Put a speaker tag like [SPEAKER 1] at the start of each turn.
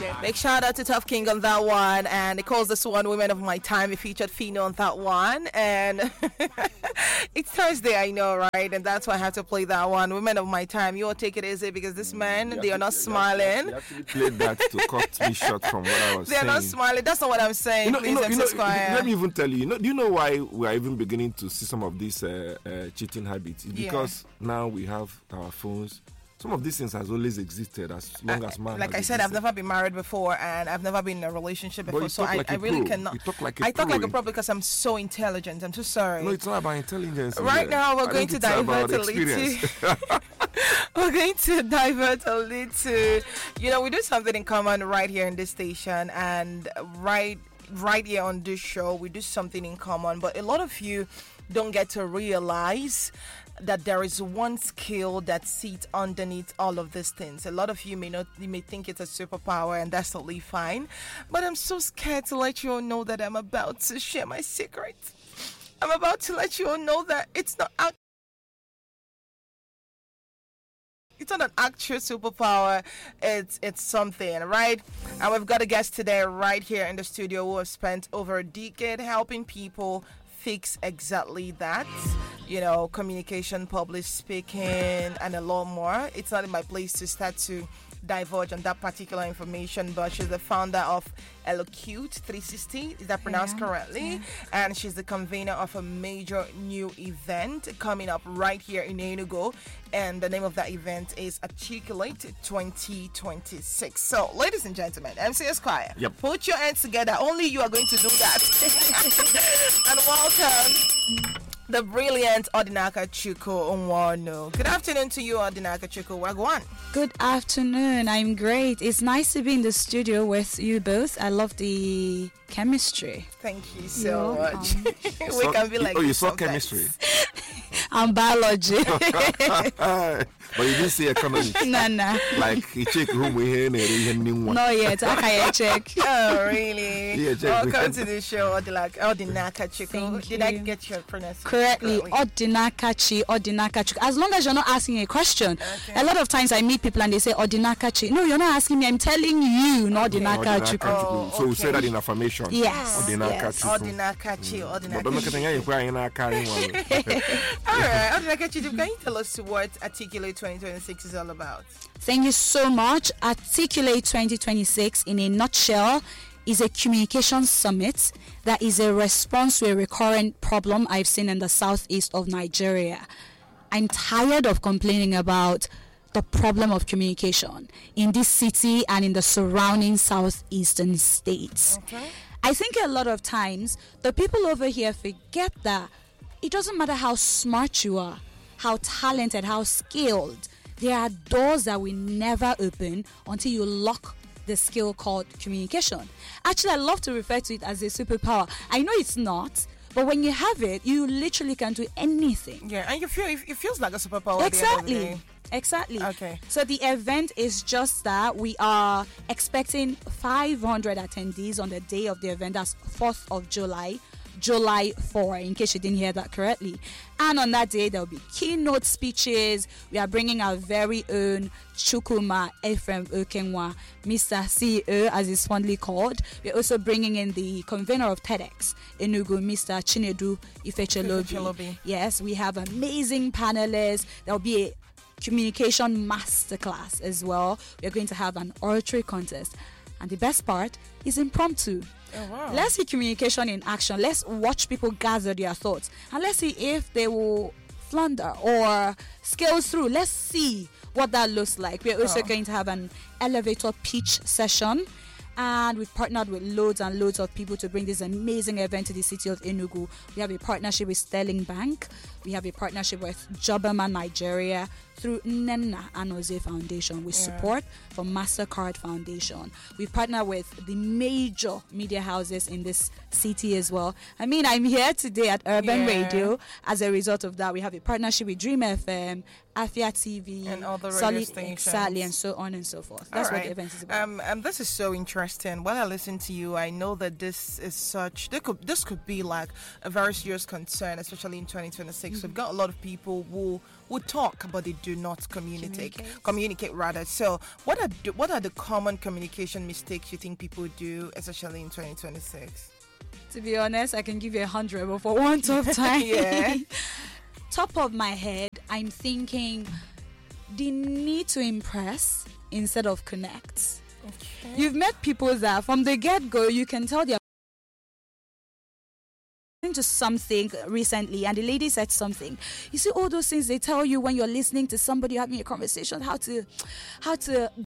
[SPEAKER 1] Big shout out to Tough King on that one, and he calls this one "Women of My Time." He featured Fino on that one, and it's Thursday, I know, right? And that's why I have to play that one, "Women of My Time." You all take it easy because this man, they are not smiling.
[SPEAKER 2] You actually played that to cut me short from what I was
[SPEAKER 1] They are
[SPEAKER 2] saying.
[SPEAKER 1] not smiling. That's not what I'm saying. Please, MC Squire.
[SPEAKER 2] Let me even tell you. Do you know why we are even beginning to see some of these cheating habits? It's because now we have our phones. Some of these things has always existed as long as man.
[SPEAKER 1] Like I said, I've never been married before, and I've never been in a relationship before, so I really cannot.
[SPEAKER 2] You talk like
[SPEAKER 1] I talk like a pro because I'm so intelligent. I'm so sorry.
[SPEAKER 2] No, it's not about intelligence.
[SPEAKER 1] Right now, we're going to divert a little. We're going to divert a little. You know, we do something in common right here in this station, and right here on this show, we do something in common. But a lot of you don't get to realize that there is one skill that sits underneath all of these things. A lot of you may think it's a superpower, and that's totally fine. But I'm so scared to let you all know that I'm about to share my secret. I'm about to let you all know that it's not an actual superpower. It's something, right? And we've got a guest today right here in the studio who have spent over a decade helping people fix exactly that. You know, communication, public speaking, and a lot more. It's not in my place to start to divulge on that particular information, but she's the founder of Elocute 360. Is that pronounced correctly? Yeah. And she's the convener of a major new event coming up right here in Enugu. And the name of that event is Articulate 2026. So, ladies and gentlemen, MC Esquire, put your hands together. Only you are going to do that. And welcome the brilliant Odinaka Chuko Onwano. Good afternoon to you, Odinaka Chuko. Wagwan.
[SPEAKER 3] Good afternoon. I'm great. It's nice to be in the studio with you both. I love the chemistry.
[SPEAKER 1] Thank you so much. We can be like
[SPEAKER 2] you saw chemistry.
[SPEAKER 3] I'm biology.
[SPEAKER 2] But you didn't say economy.
[SPEAKER 3] Nah.
[SPEAKER 2] Like he check whom we hear
[SPEAKER 3] not yet. I can't check.
[SPEAKER 1] Oh really?
[SPEAKER 2] Yeah,
[SPEAKER 1] welcome to the show, Odinaka Chuko. Did I get your pronunciation
[SPEAKER 3] correctly? Odinakachi. As long as you're not asking a question. Okay. A lot of times I meet people and they say Odinakachi. No, you're not asking me. I'm telling you, not Odinakachi.
[SPEAKER 2] Oh, so we say that in affirmation.
[SPEAKER 3] Yes.
[SPEAKER 1] Odinakachi.
[SPEAKER 2] All
[SPEAKER 1] right, Odinakachi, can you tell us what Articulate 2026 is all about?
[SPEAKER 3] Thank you so much. Articulate 2026, in a nutshell, is a communication summit that is a response to a recurrent problem I've seen in the southeast of Nigeria. I'm tired of complaining about the problem of communication in this city and in the surrounding southeastern states.
[SPEAKER 1] Okay.
[SPEAKER 3] I think a lot of times the people over here forget that it doesn't matter how smart you are, how talented, how skilled. There are doors that will never open until you lock the skill called communication. Actually, I love to refer to it as a superpower. I know it's not, but when you have it, you literally can do anything.
[SPEAKER 1] Yeah, and it feels like a superpower.
[SPEAKER 3] Exactly.
[SPEAKER 1] Okay.
[SPEAKER 3] So the event is just that. We are expecting 500 attendees on the day of the event. That's 4th of July 4, in case you didn't hear that correctly. And on that day, there will be keynote speeches. We are bringing our very own Chukwuma Ephraim Okenwa, Mr. CEO, as he's fondly called. We're also bringing in the convener of TEDx, Enugu, Mr. Chinedu Ifechelobi. Yes, we have amazing panelists. There will be a communication masterclass as well. We're going to have an oratory contest. And the best part is impromptu.
[SPEAKER 1] Oh, wow.
[SPEAKER 3] Let's see communication in action. Let's watch people gather their thoughts. And let's see if they will flounder or scale through. Let's see what that looks like. We're also going to have an elevator pitch session. And we've partnered with loads and loads of people to bring this amazing event to the city of Enugu. We have a partnership with Sterling Bank. We have a partnership with Jobberman Nigeria through Nenna Anoze Foundation with support from MasterCard Foundation. We've partnered with the major media houses in this city as well. I mean, I'm here today at Urban Radio. As a result of that, we have a partnership with Dream FM, Afia TV,
[SPEAKER 1] and all the radio stations.
[SPEAKER 3] Exactly, and so on and so forth. That's what the event is about.
[SPEAKER 1] This is so interesting. When I listen to you, I know that this is this could be like a very serious concern, especially in 2026. We've got a lot of people who who talk but they do not communicate rather. So what are the common communication mistakes you think people do, especially in 2026?
[SPEAKER 3] To be honest, I can give you 100, but for one tough time.
[SPEAKER 1] Yeah.
[SPEAKER 3] Top of my head, I'm thinking the need to impress instead of connect.
[SPEAKER 1] Okay.
[SPEAKER 3] You've met people that from the get-go, you can tell they're into something recently, and the lady said something. You see all those things they tell you when you're listening to somebody having a conversation, how to